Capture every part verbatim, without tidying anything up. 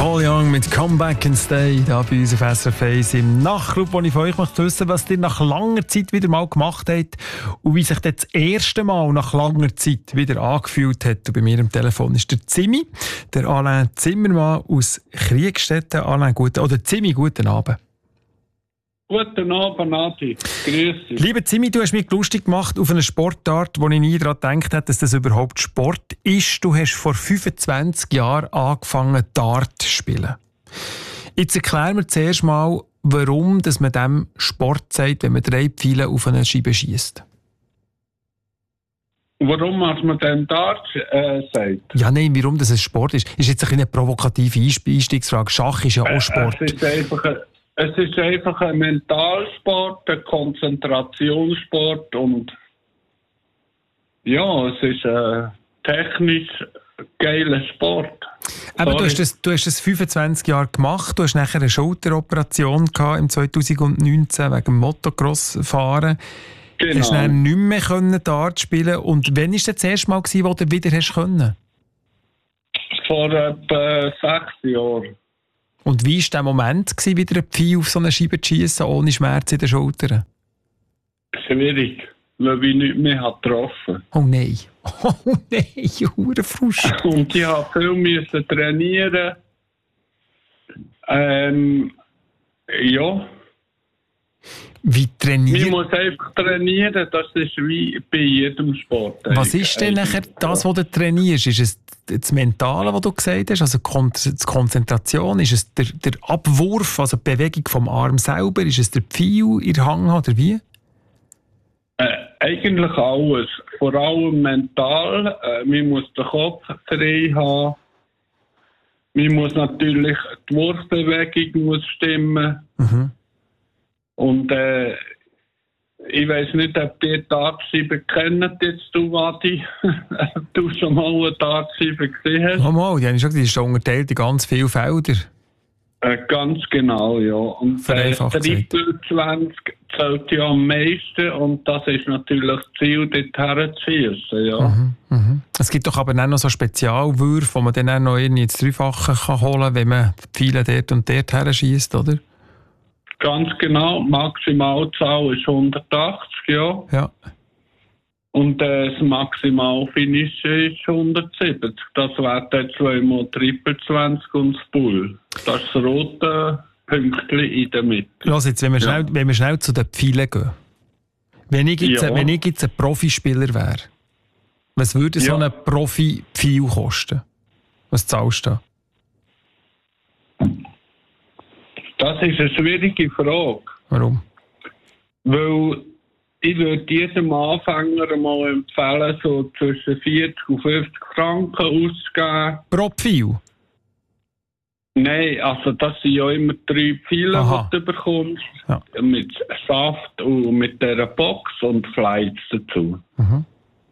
Paul Young mit Come Back and Stay, da bei uns auf S R F eins im Nachtclub, wo ich von euch möchte wissen, was ihr nach langer Zeit wieder mal gemacht habt und wie sich das erste Mal nach langer Zeit wieder angefühlt hat. Und bei mir am Telefon ist der Zimi, der Alain Zimmermann aus Kriegstetten. Alain, guten, oder Zimi, guten Abend. Guten Abend, Nati. Grüß dich. Lieber Zimi, du hast mich lustig gemacht auf eine Sportart, wo ich nie daran gedacht habe, dass das überhaupt Sport ist. Du hast vor fünfundzwanzig Jahren angefangen, Dart zu spielen. Jetzt erklär mir zuerst mal, warum dass man dem Sport sagt, wenn man drei Pfeile auf eine Scheibe schiesst. Warum man dem Dart äh, sagt? Ja, nein, warum das ein Sport ist. Ist jetzt eine provokative Einstiegsfrage. Schach ist ja auch Sport. Äh, es ist einfach ein Es ist einfach ein Mentalsport, ein Konzentrationssport und ja, es ist ein technisch geiler Sport. Aber du hast, das, du hast das fünfundzwanzig Jahre gemacht, du hast nachher eine Schulteroperation gehabt im zwanzig neunzehn wegen dem Motocross-Fahren. Genau. Du hast dann nicht mehr können Dart spielen. Und wann war das erste Mal, gewesen, wo du wieder hast können? Vor etwa sechs Jahren. Und wie war der Moment, gewesen, wieder ein Pfeil auf so eine Scheibe zu schiessen, ohne Schmerz in den Schultern? Schwierig, weil ich nicht mehr getroffen habe. Oh nein. Oh nein, Hurenfrust. Und ich musste viel müssen trainieren. Ähm, ja. Wie trainieren? Ich muss einfach trainieren, das ist wie bei jedem Sport. Was ist denn nachher das, was du trainierst? Ist es das Mentale, was du gesagt hast, also die Konzentration? Ist es der, der Abwurf, also die Bewegung vom Arm selber? Ist es der Pfeil in der Hand oder wie? Äh, eigentlich alles. Vor allem mental. Äh, man muss den Kopf frei haben. Man muss natürlich, die Wurfbewegung muss stimmen. Mhm. Und äh, ich weiss nicht, ob die Dartscheibe kennen, jetzt du, Wadi. Du schon mal eine Dartscheibe gesehen hast. Oh mal, die habe ich schon gesagt, die ist unterteilt in ganz viele Felder. Äh, ganz genau, ja. Und äh, dreiundzwanzig zählt ja am meisten und das ist natürlich das Ziel, dort zu schiessen, ja. Mhm, mhm. Es gibt doch aber auch noch so Spezialwürfe, wo man dann auch noch irgendwie ins Dreifache kann holen kann, wenn man die Pfeile dort und dort her schiesst, oder? Ganz genau, Maximalzahl ist hundertachtzig, ja. Ja. Und äh, das Maximalfinish ist hundertsiebzig. Das wäre dann zweimal Triple zwanzig und das Bull. Das ist das rote Pünktchen in der Mitte. Los jetzt, wenn wir, ja. schnell, wenn wir schnell zu den Pfeilen gehen. Wenn ich jetzt, ja. wenn ich jetzt ein Profispieler wäre, was würde so ja. ein Profi-Pfeil kosten? Was zahlst du da? Das ist eine schwierige Frage. Warum? Weil ich würde jedem Anfänger mal empfehlen, so zwischen vierzig und fünfzig Franken auszugeben. Pro Pfeil? Nein, also das sind ja immer drei Pfeile, Aha. die du bekommst. Ja. Mit Saft und mit dieser Box und Flights dazu. Mhm.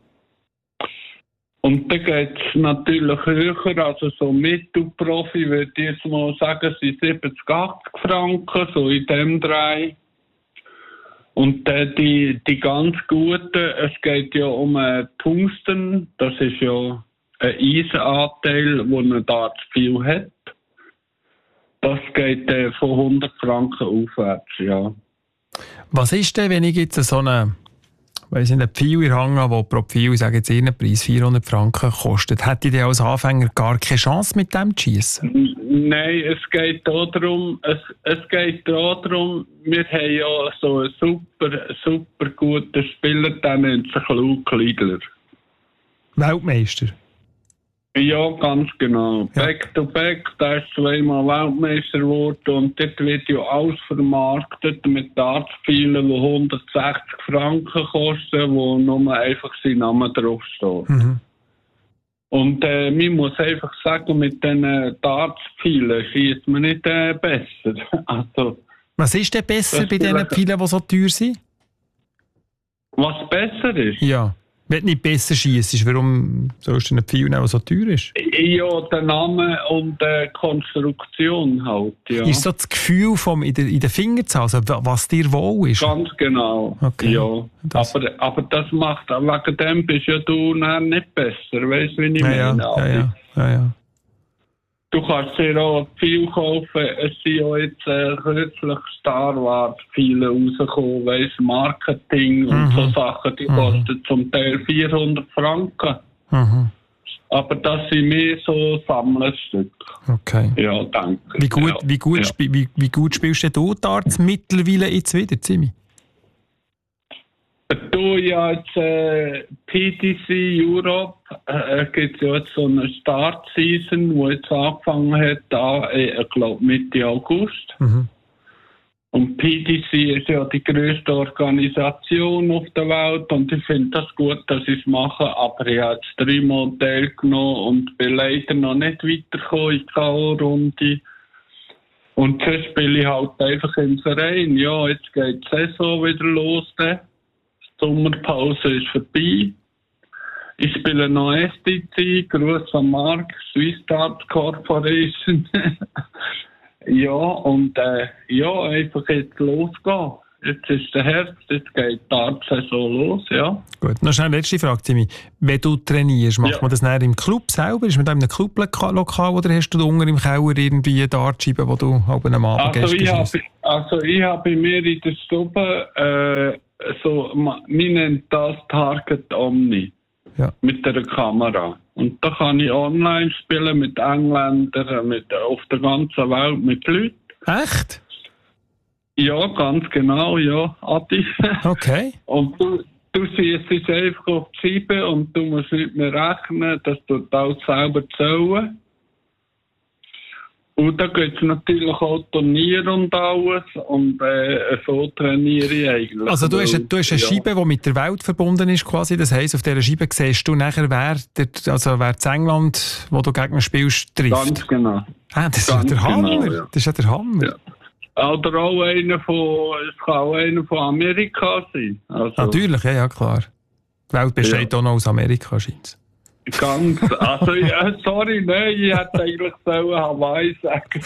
Und dann geht es natürlich höher, also so Mittelprofi würde ich jetzt mal sagen, sind siebzig, achtzig Franken, so in dem Dreh. Und äh, die, die ganz guten, es geht ja um äh, Tungsten, das ist ja ein Eisenanteil, der ein Dartspfeil hat. Das geht äh, von hundert Franken aufwärts, ja. Was ist denn, wenn ich jetzt so eine, weiss nicht, einen Pfeil in der Hand habe, der pro Pfeil, ich sage jetzt ihren Preis, vierhundert Franken kostet? Hätte ich denn als Anfänger gar keine Chance, mit dem zu schiessen? Nein, es geht auch darum, es, es geht auch darum, wir haben ja so einen super, super guten Spieler, der nennt sich Luke Liedler. Weltmeister? Ja, ganz genau. Ja. Back to back, der ist zweimal Weltmeister geworden und dort wird ja alles vermarktet mit Dartspfeilen, die hundertsechzig Franken kosten, wo nur einfach sein Name draufsteht. Mhm. Und äh, man muss einfach sagen, mit diesen Dartspfeilen schießt man nicht äh, besser. Also, was ist denn besser bei diesen Pfeilen, die so teuer sind? Was besser ist? Ja. Wenn du nicht besser schiessest, warum sollst du einen Pfeil nehmen, der so teuer ist? Ja, der Name und die äh, Konstruktion halt, ja. Ist so das Gefühl vom in den in der Fingerzahl, also was dir wohl ist? Ganz genau, okay. ja. Das. Aber, aber das macht, wegen dem bist ja du nicht besser, weißt du, wie ich ja, meine? ja, ja, ja, ja, ja. Du kannst dir auch viel kaufen. Es sind ja jetzt äh, kürzlich Star Wars viele rausgekommen, weiss, Marketing und mhm. so Sachen, die mhm. kosten zum Teil vierhundert Franken. Mhm. Aber das sind mehr so Sammlerstücke. Okay. Ja, danke. Wie gut, ja. wie gut, ja. sp- wie, wie gut spielst du Darts mittlerweile jetzt wieder, Zimi? Du, ja, jetzt äh, P D C Europe äh, gibt ja jetzt so eine Start-Season, die jetzt angefangen hat, da, äh, ich glaube Mitte August. Mhm. Und P D C ist ja die grösste Organisation auf der Welt und ich finde das gut, dass sie es machen, aber ich habe jetzt dreimal teilgenommen und bin leider noch nicht weitergekommen in die K O-Runde. Und jetzt spiele ich halt einfach im Verein. Ja, jetzt geht die Saison wieder los. Dann. Die Sommerpause ist vorbei. Ich spiele noch S D C, Gruß an Mark, Swiss Darts Corporation. Ja, und äh, ja, einfach jetzt losgehen. Jetzt ist der Herbst, jetzt geht die Darts-Saison los, ja. Gut, noch schnell eine letzte Frage, Zimi. Wenn du trainierst, macht ja. man das nachher im Club selber? Ist man da in einem Clublokal oder hast du da unten im Keller irgendwie eine Dartscheibe, wo du halb am Abend also gehst? Ich hab, also ich habe bei mir in der Stube, äh, so, man nennt das Target Omni. Ja. Mit der Kamera. Und da kann ich online spielen mit Engländern, mit, auf der ganzen Welt mit Leuten. Echt? Ja, ganz genau, ja, Adi. Okay. Und du, du siehst es einfach auf die Scheibe und du musst nicht mehr rechnen, das tut alles selber zählen. Und da gibt es natürlich auch Turniere und alles und äh, so trainiere ich eigentlich. Also du hast, du hast eine Scheibe, ja. die mit der Welt verbunden ist quasi, das heisst, auf dieser Scheibe siehst du nachher, wer, der, also wer das England, wo du gegen spielst, trifft. Ganz genau. Ah, das Ganz ist ja der Hammer. Genau, ja. Das ist ja der Hammer. Ja. Oder auch einer von, es kann auch einer von Amerika sein. Also, natürlich, ja, ja, klar. Die Welt besteht ja. auch noch aus Amerika, scheint es. Ganz, also, ja, sorry, nein, ich hätte eigentlich so Hawaii sagen.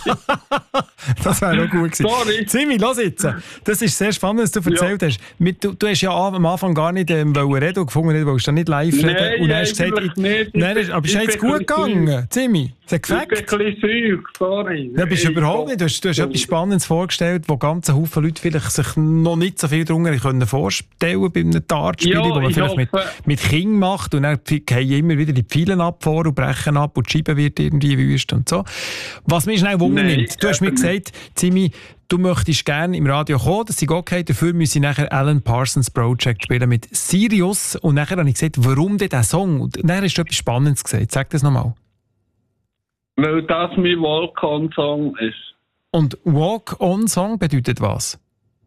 Das wäre auch gut gewesen. Sorry. Zimi, los jetzt. Das ist sehr spannend, was du erzählt ja. hast. Mit, du, du hast ja am Anfang gar nicht ähm, reden und gefunden, du wolltest da nicht live reden. Nein, und dann hast du gesagt, nicht. Nein, ist, aber ist jetzt gut gegangen, Zimi? Es hat gefällt. Ich bin ein bisschen süß, sorry. Ja, bist du überhaupt nicht. Du hast, du hast etwas Spannendes vorgestellt, wo ganz Haufen Leute vielleicht sich noch nicht so viel darunter können vorstellen bei einem Dartspiel, ja, wo man vielleicht mit, mit Kindern macht und dann fallen immer wieder die Pfeilen ab vor und brechen ab und die Scheibe wird irgendwie wüst und so. Was mich schnell wundernimmt, du hast mir gesagt, Zimi, du möchtest gerne im Radio kommen, das ist okay, dafür müsse ich nachher Alan Parsons Project spielen mit Sirius und nachher habe ich gesagt, warum denn dieser Song? Und dann hast du etwas Spannendes gesagt, sag das nochmal. Weil das mein Walk-on-Song ist. Und Walk-on-Song bedeutet was?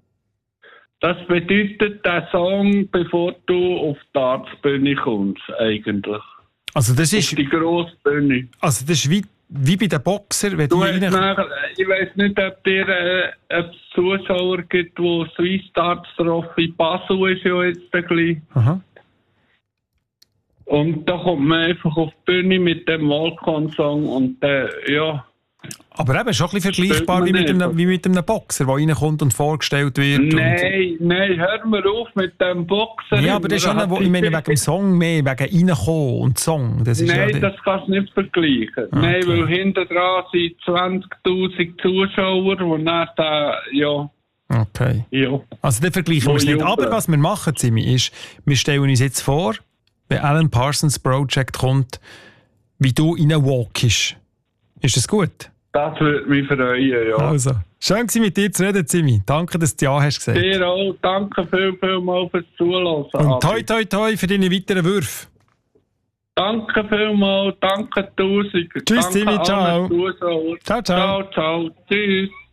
Das bedeutet der Song, bevor du auf die Dartsbühne kommst, eigentlich. Also das ist... Auf die grosse Bühne. Also das ist wie, wie bei den Boxern, wenn du die rein... Nach, ich weiss nicht, ob dir äh, ob es Zuschauer gibt, die Swiss Darts Trophy Basel ist ja jetzt ein bisschen. Aha. Und da kommt man einfach auf die Bühne mit dem Walk-on-Song und äh, ja... Aber eben schon ein bisschen vergleichbar wie mit, einem, wie mit einem Boxer, der reinkommt und vorgestellt wird. Nein, nein, hör mir auf mit dem Boxer. Ja, aber das ist schon eine, ich meine wegen dem Song mehr, wegen reinkommen und Song. Das ist nein, ja das kannst du nicht vergleichen. Okay. Nein, weil hinter dran sind zwanzigtausend Zuschauer, die dann da, ja... Okay. Ja. Also dann vergleichen wir es nicht. Aber was wir machen, Zimi, ist, wir stellen uns jetzt vor, wenn Alan Parsons Project kommt, wie du reinwalkst. Ist das gut? Das würde mich freuen, ja. Also, schön gewesen, mit dir zu reden, Zimi. Danke, dass du Ja hast gesagt. Dir auch. Danke viel, viel mal fürs Zuhören. Und toi, toi, toi für deine weiteren Würfe. Danke vielmals. Danke tausend. Tschüss, Zimi. Ciao. Ciao, ciao. Ciao, ciao. Ciao, ciao. Tschüss.